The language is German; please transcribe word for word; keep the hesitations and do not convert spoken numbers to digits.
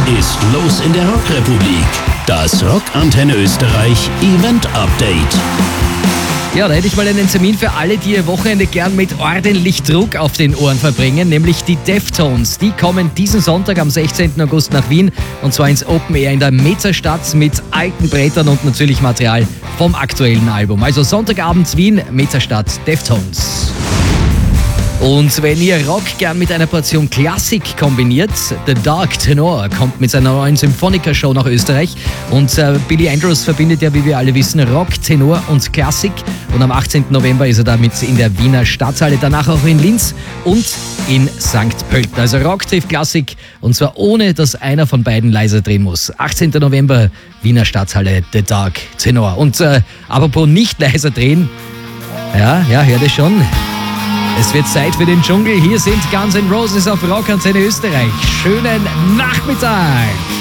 ist los in der Rockrepublik? Das Rockantenne Österreich Event Update. Ja, da hätte ich mal einen Termin für alle, die ihr Wochenende gern mit ordentlich Druck auf den Ohren verbringen, nämlich die Deftones. Die kommen diesen Sonntag am sechzehnten August nach Wien und zwar ins Open Air in der Mezerstadt mit alten Brettern und natürlich Material vom aktuellen Album. Also Sonntagabend Wien, Mezerstadt, Deftones. Und wenn ihr Rock gern mit einer Portion Klassik kombiniert, The Dark Tenor kommt mit seiner neuen Symphoniker-Show nach Österreich. Und äh, Billy Andrews verbindet ja, wie wir alle wissen, Rock, Tenor und Klassik. Und am achtzehnten November ist er damit in der Wiener Stadthalle, danach auch in Linz und in Sankt Pölten. Also Rock trifft Klassik und zwar ohne, dass einer von beiden leiser drehen muss. achtzehnten November, Wiener Stadthalle, The Dark Tenor. Und äh, apropos nicht leiser drehen, ja, ja, hört ihr schon? Es wird Zeit für den Dschungel. Hier sind Guns N' Roses auf Rockantenne Österreich. Schönen Nachmittag!